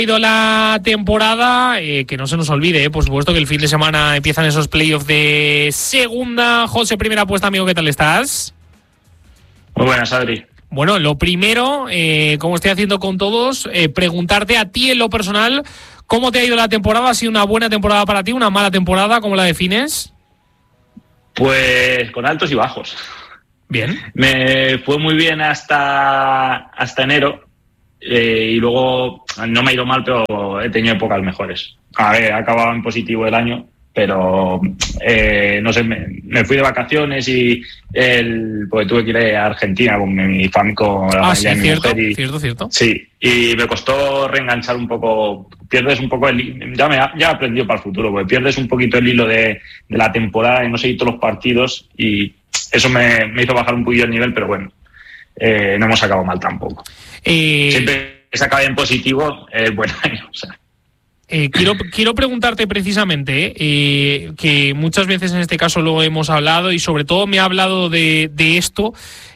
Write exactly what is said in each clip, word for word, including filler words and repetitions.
ido la temporada, eh, que no se nos olvide, eh, por supuesto que el fin de semana empiezan esos playoffs de segunda. José, primera apuesta, amigo, ¿qué tal estás? Muy buenas, Adri. Bueno, lo primero, eh, como estoy haciendo con todos, eh, preguntarte a ti en lo personal, ¿cómo te ha ido la temporada? ¿Ha sido una buena temporada para ti, una mala temporada? ¿Cómo la defines? Pues con altos y bajos. Bien. Me fue muy bien hasta, hasta enero. Eh, y luego no me ha ido mal, pero he tenido épocas mejores. A ver, he acabado en positivo el año, pero eh, no sé, me, me fui de vacaciones y el, pues tuve que ir a Argentina con mi familia, con la ah, familia sí, de mi cierto, mujer. Y, cierto, cierto. Sí, y me costó reenganchar un poco, pierdes un poco el ya me ya he aprendido para el futuro, porque pierdes un poquito el hilo de, de la temporada y no seguir todos los partidos, y eso me, me hizo bajar un poquillo el nivel, pero bueno, eh, no hemos acabado mal tampoco. Eh, Siempre que se acabe en positivo, es eh, buen año. O sea. eh, quiero, quiero preguntarte precisamente, eh, que muchas veces en este caso lo hemos hablado y sobre todo me ha hablado de, de esto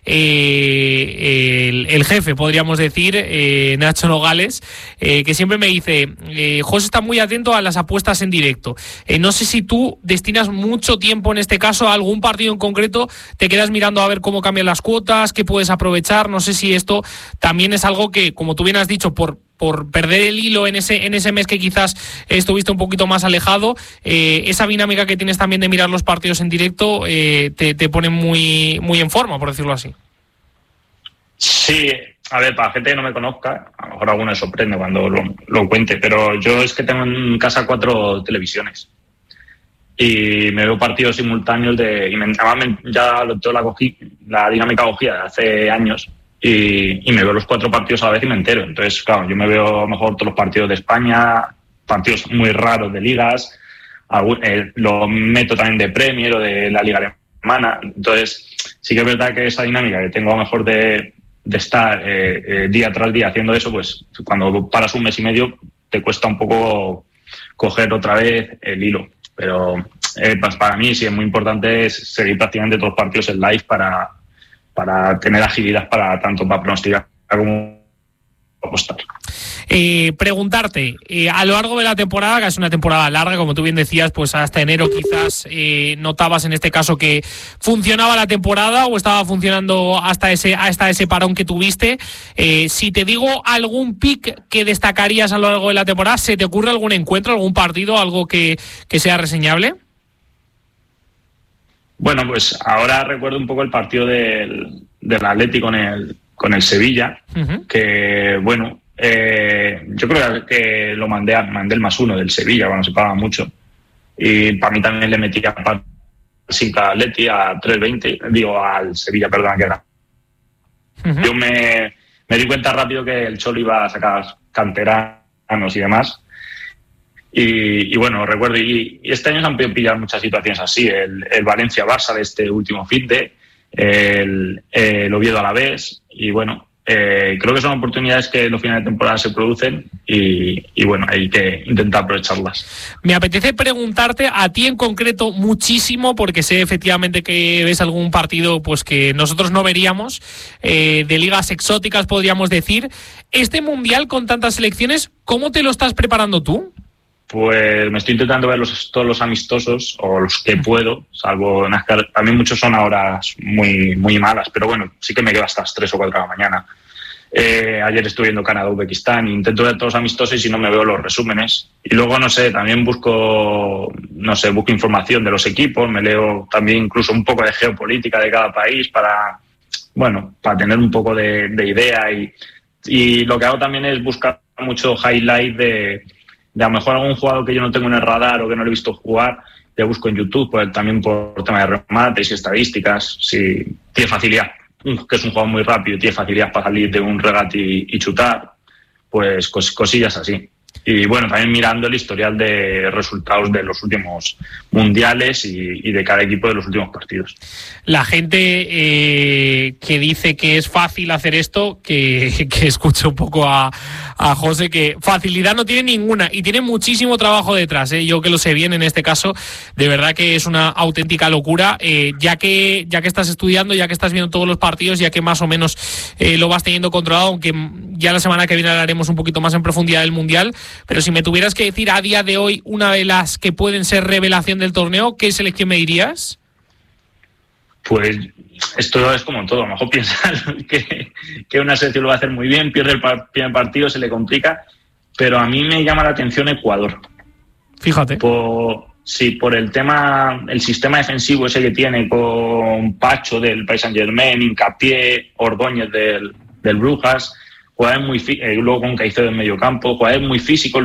eh, el, el jefe, podríamos decir, eh, Nacho Nogales, eh, que siempre me dice, eh, José está muy atento a las apuestas en directo. Eh, no sé si tú destinas mucho tiempo en este caso a algún partido en concreto, te quedas mirando a ver cómo cambian las cuotas, qué puedes aprovechar. No sé si esto también es algo que, como tú bien has dicho, por por perder el hilo en ese en ese mes que quizás estuviste un poquito más alejado, eh, esa dinámica que tienes también de mirar los partidos en directo eh, te, te pone muy, muy en forma, por decirlo así. Sí, a ver, para la gente que no me conozca, a lo mejor a alguno le sorprende cuando lo, lo cuente, pero yo es que tengo en casa cuatro televisiones y me veo partidos simultáneos de, y me, además me, ya lo tengo la, cogí, la dinámica cogida de hace años. Y, y me veo los cuatro partidos a la vez y me entero. Entonces, claro, yo me veo a lo mejor todos los partidos de España, partidos muy raros de ligas, algún, eh, lo meto también de Premier o de la Liga Alemana. Entonces, sí que es verdad que esa dinámica que tengo a lo mejor de, de estar eh, eh, día tras día haciendo eso, pues cuando paras un mes y medio te cuesta un poco coger otra vez el hilo. Pero eh, pues para mí sí es muy importante seguir prácticamente todos los partidos en live para... para tener agilidad para tanto para pronosticar como apostar. Eh, preguntarte, eh, a lo largo de la temporada, que es una temporada larga, como tú bien decías, pues hasta enero quizás eh, notabas en este caso que funcionaba la temporada o estaba funcionando hasta ese hasta ese parón que tuviste. Eh, si te digo algún pick que destacarías a lo largo de la temporada, ¿se te ocurre algún encuentro, algún partido, algo que, que sea reseñable? Bueno, pues ahora recuerdo un poco el partido del, del Atlético con el, con el Sevilla, uh-huh. que bueno, eh, yo creo que lo mandé, a, mandé el más uno del Sevilla cuando se pagaba mucho. Y para mí también le metí a cinco al Atleti a tres veinte, digo al Sevilla, perdón, que era. Uh-huh. Yo me, me di cuenta rápido que el Cholo iba a sacar canteranos y demás. Y, y bueno, recuerdo, y, y este año se han podido pillar muchas situaciones así, el, el Valencia-Barça de este último fin de, el, el Oviedo-Alavés, y bueno, eh, creo que son oportunidades que en los finales de temporada se producen y, y bueno, hay que intentar aprovecharlas. Me apetece preguntarte a ti en concreto muchísimo, porque sé efectivamente que ves algún partido pues que nosotros no veríamos, eh, de ligas exóticas podríamos decir. Este Mundial con tantas selecciones, ¿cómo te lo estás preparando tú? Pues me estoy intentando ver los, todos los amistosos, o los que puedo, salvo NASCAR. A mí muchos son a horas muy, muy malas, pero bueno, sí que me quedo hasta las tres o cuatro de la mañana. Eh, ayer estuve viendo Canadá-Uzbekistán, intento ver todos los amistosos y si no me veo los resúmenes. Y luego, no sé, también busco, no sé, busco información de los equipos, me leo también incluso un poco de geopolítica de cada país para, bueno, para tener un poco de, de idea. Y, y lo que hago también es buscar mucho highlight de... de a lo mejor algún jugador que yo no tengo en el radar o que no le he visto jugar, le busco en YouTube, pues también por tema de remates y estadísticas, si tiene facilidad, que es un jugador muy rápido, tiene facilidad para salir de un regate y, y chutar, pues cos, cosillas así. Y bueno, también mirando el historial de resultados de los últimos mundiales y, y de cada equipo de los últimos partidos. La gente eh, que dice que es fácil hacer esto, que, que escucho un poco a, a José, que facilidad no tiene ninguna y tiene muchísimo trabajo detrás, ¿eh? Yo que lo sé bien en este caso, de verdad que es una auténtica locura, eh, ya que ya que estás estudiando, ya que estás viendo todos los partidos, ya que más o menos eh, lo vas teniendo controlado, aunque ya la semana que viene hablaremos un poquito más en profundidad del Mundial, pero si me tuvieras que decir a día de hoy una de las que pueden ser revelación del torneo, ¿qué selección me dirías? Pues esto es como todo, a lo mejor piensas que, que una selección lo va a hacer muy bien, pierde el primer partido, se le complica, pero a mí me llama la atención Ecuador. Fíjate. Por, sí, por el tema, el sistema defensivo ese que tiene con Pacho del Paris Saint-Germain, Hincapié, Ordóñez del, del Brujas, jugadores muy, eh, luego con Caicedo en medio campo, jugadores muy físicos.